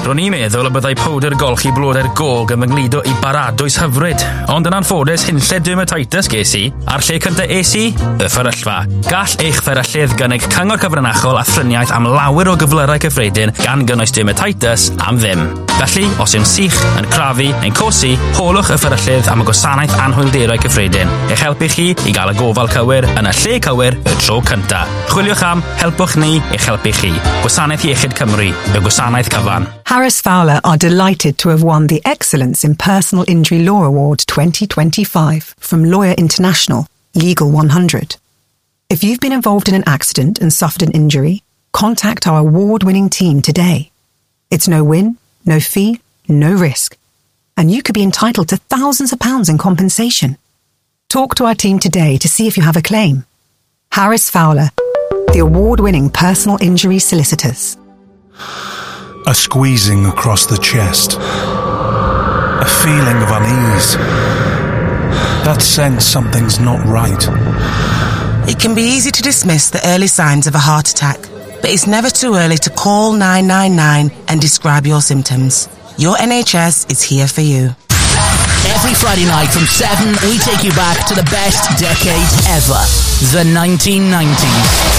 Ro'n i'n meddwl y byddai powder golchi blodau'r gog yn myngludo I baradwys hyfryd, ond yn anffodus hunlled dermatitis ges I, a'r lle cynta es I, y fferyllfa. Gall eich fferyllydd gynnig cyngor cyfrinachol a thriniaeth am lawer o gyflyrau cyffredin gan gynnwys dermatitis am ddim. Felly, os yw'n sych, yn crafu neu'n cosi, holwch y fferyllydd am y gwasanaeth anhwylderau cyffredin. Eich helpu chi I gael y gofal cywir yn y lle cywir y tro cynta. Chwiliwch am Helpwch Ni eich helpu chi. Gwasanaeth Iechyd Cymru, y gwasanaeth cyfan. Harris Fowler are delighted to have won the Excellence in Personal Injury Law Award 2025 from Lawyer International, Legal 100. If you've been involved in an accident and suffered an injury, contact our award-winning team today. It's no win, no fee, no risk. And you could be entitled to thousands of pounds in compensation. Talk to our team today to see if you have a claim. Harris Fowler, the award-winning personal injury solicitors. A squeezing across the chest. A feeling of unease. That sense something's not right. It can be easy to dismiss the early signs of a heart attack, but it's never too early to call 999 and describe your symptoms. Your NHS is here for you. Every Friday night from 7, we take you back to the best decade ever, the 1990s.